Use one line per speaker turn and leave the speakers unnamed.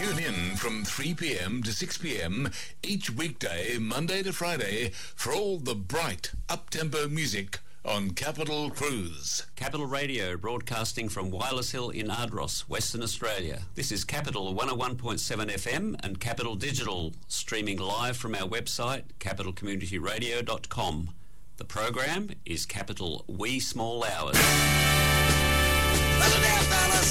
Tune in from 3 p.m. to 6 p.m. each weekday, Monday to Friday, for all the bright, up-tempo music on Capital Cruise.
Capital Radio, broadcasting from Wireless Hill in Ardross, Western Australia. This is Capital 101.7 FM and Capital Digital, streaming live from our website, capitalcommunityradio.com. The program is Capital Wee Small Hours.